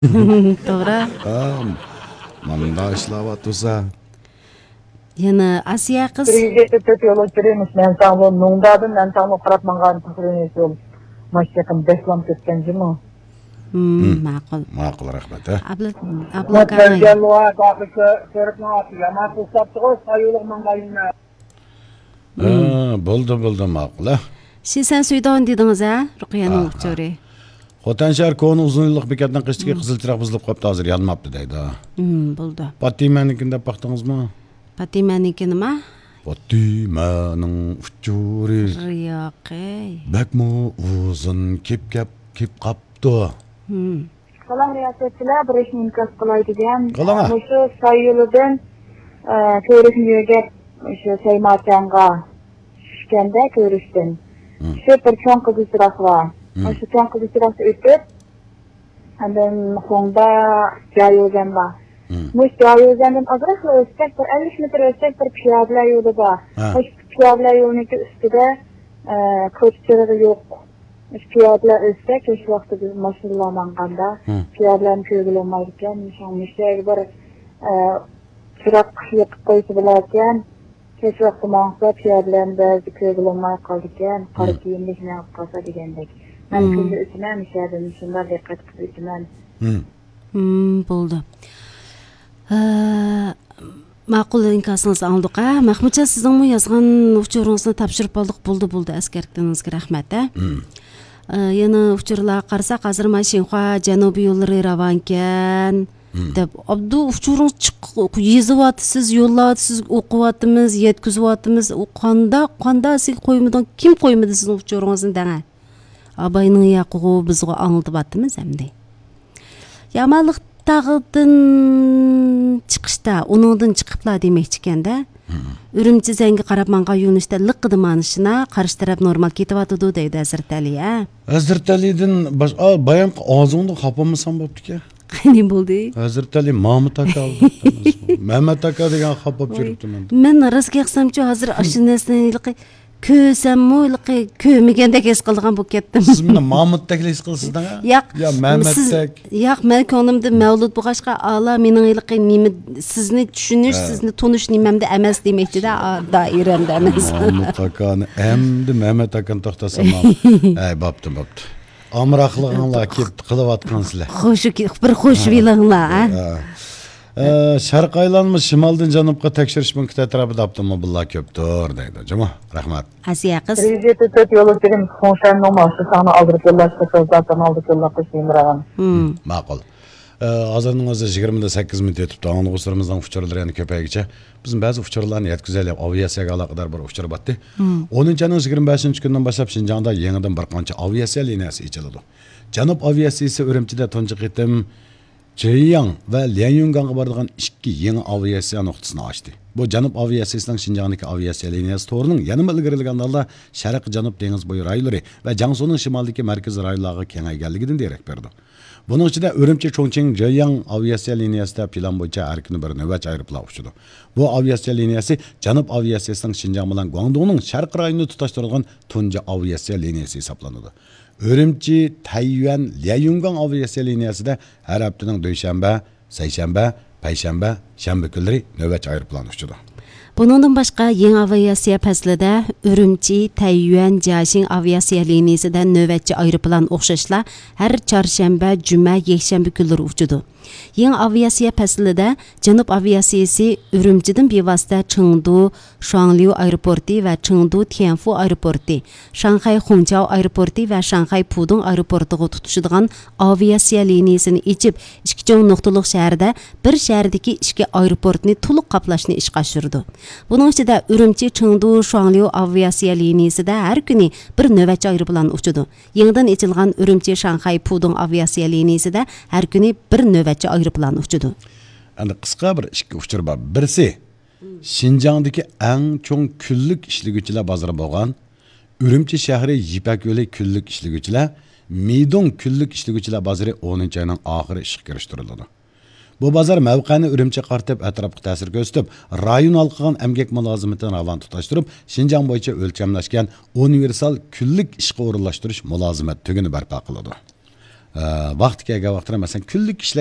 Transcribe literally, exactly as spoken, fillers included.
To'g'ri. Manda ishlayapsa. Yana Asiya qiz Президенті төт yolu türüymüş. Men sağlı nungdadım, men sağlı qarab mangan tükrünüz yol. Maşyakım beslam ketken jimi. Hmm, ma'qul. Ma'qul, rahmat. Abla abla Mat qanday? vergenluğa qaqı körüpnü atı. Yaman tutsaptı qoy, sayılıq mangayına. Ha, bo'ldi, bo'ldi, ma'qul. Siz sen Suydon dedingiz a? Ruqiyaning uchori. Xotan shahar koni uzun yillik bekatdan qishdagi qizil chiroq buzilib qolibdi, hozir yonmabdi deydi. Hmm, bo'ldi. Fatimanikiga baqdingizmi? Fatimaniki nima? Fatimaning uchuri. Riyoqi. Bakmo uzun kep kep kep qapti. Hmm. Qalan riyasetçiler bir işin inkaz qılaydigan. Qalana. Muşu sayılıdan körüsünüge şu Seymacanğa düşkende körüstün. Şu bir çoğun kızı sırakla. Şu çoğun kızı sırası ötüp Ondan sonda Cayözen var. Muş Cayözen'den azraqla ötsek bir elli metre ötsek bir piyadlar yolu var. Muş piyadlar yolunun üstüde koççuları yok. Muş piyadlar ötsek hiç vakti biz maşıllamanğanda piyadların köygül olmayırken nişan müşteri bir çırak yakıp koyusu bilərkən hiç vakti mağsa piyadların bazı köygül olmay qaldıkən qarı kiyimlik ne yapıp qalsa degендek. Ben kızı ütümen işledim, şunlar dikkat kızı ütümen. Hmm, bo'ldi. Ma'qul inkasınızı aldık ha. Mahmudjon sizning yozgan uchuringizni topshirib oldik. Bo'ldi, bo'ldi. Askarlikingizga rahmat ha. Yana uchurlar qarasak, hozir Mashinxo janubiy yo'llari ravankan deb abdu uchuringiz yezyapsiz, yo'llayapsiz, o'qiyapmiz, yetkazyapmiz. U qanda, qanda siz qo'ymadan kim qo'ymadi sizning uchuringizni danga? Abayning yaquğı bizga anlatıp attımız hamda. Yamanlık tağıdan çıkışta, onundan çıkıpla demekçi ekanda. Ürümçi zangi qarab manga yo'nishda liqidimanishina qarshi taraf normal ketyapti deydi Hazrat Ali ha. Hazrat Ali'dan baş bayan og'zingni xapamasan bo'pti-ku. Qani bo'ldi? Hazrat Ali Mahmud aka oldi. Mehmet aka degan xapab yuribdi men. Men rizq yaqsamchi hozir ashinasini kösem mo'yliqi kömigandek his qilgan bu ketdim. Siz meni Mahmuddek his qilsizdan ha? Yo'q. Ya Mehmetdek. Yo'q, men ko'nglimda Mavlud bo'lg'achqa ala mening iliqi nima sizni tushunish, sizni tonish nimamda emas demoqchida doiramda emas. Mahmud akani endi Mehmet akani to'xtasam. Ay, bo'pti, bo'pti. Amroqlig'inglar ketdi qilayotgansizlar. Xo'sh, bir xo'sh vilinglar ha. Sharq aylanmiz shimoldan janubga tekshirish punkti atrofida avtomobillar ko'pdir deydi. Juma, rahmat. Asiya qiz. Президенті төт yolu türüm Xonşan'ın maşı sana aldırıp yollaştı sözlerden aldırıp yollaştı şeyimrağın. Ma'qul. Hozirning o'zi yigirma sakkiz minut o'tibdi. Anglag'uslarimizdan uchurlar yana ko'paygicha biz ba'zi uchurlarni yetkazaylik. Aviatsiyaga aloqador bir uchur botdi. o'ninchi oyning yigirma beshinchi kundan boshlab Shinjongda yangidan bir qancha aviatsiya liniyasi ochiladi. Janub aviatsiyasi Urumchida tunji qitim Jeyang va Lianyunganga boradigan ikki yangi aviatsiya nuqtasini ochdi. Bu Janub aviatsiyasining Shinjongdagi aviatsiya liniyasi to'rining yana ilgarilgan holda Sharq Janub dengiz bo'yi raylari va Jiangsuning shimoldagi markaziy rayonlarga kengayganligidan darak berdi. Bunun ichida Urumchi Chongqing Jeyang aviatsiya liniyasida plan bo'yicha har kuni bir navbat aeroplan uchadi. Bu aviatsiya liniyasi Janub aviatsiyasining Shinjong bilan Guangdongning sharq rayonini tutashtirgan tunji aviatsiya liniyasi hisoblanadi. Urumchi Taiyuan Lianyungang aviatsiya liniyasida har haftaning dushanba, sayshanba, payshanba, shanba kunlari navbat aeroplan uchadi. Bundan başqa yeni aviasiya faslida Urumchi, Taiyuan, Jiaxing aviasiya liniyasida navbatchi aeroplan o'xshashla har chorshanba, juma, yakshanba kunlari uchadi. Yeni aviasiya faslida Janub aviasiyasi Urumchidan bevosita Chengdu, Shuangliu aeroporti va Chengdu Tianfu aeroporti, Shanghai Hongqiao aeroporti va Shanghai Pudong aeroportiga tutishadigan aviasiya liniyasini ichib, ikki cho'ng nuqtaliq shaharda bir shahardagi ikki aeroportni to'liq qoplashni ishga oshirdi. Bunun ichida Urumchi, Chengdu, Shuangliu aviasiya liniyasida har kuni bir navbatchi aeroplan uchadi. Yangidan ochilgan Urumchi, Shanghai Pudong aviasiya liniyasida har kuni bir navbatchi aeroplan uchadi. Endi qisqa bir ikki uchur bor. Birisi Shinjongdagi eng cho'ng kunlik ishliguvchilar bozori bo'lgan Urumchi shahri Yipak yo'li kunlik ishliguvchilar, Midong kunlik ishliguvchilar bozori o'ninchi oyning oxiri ishga kirishtiriladi. Bu bozor mavqani Urumchi qartib atrofga ta'sir ko'rsatib, rayon halqigan emgak mulozimatini ravon tutashtirib, Shinjong bo'yicha o'lchamlashgan universal kunlik ishga o'rinlashtirish mulozimat tugini barpo qiladi. vaqti kelgan vaqtda masalan kunlik ishlar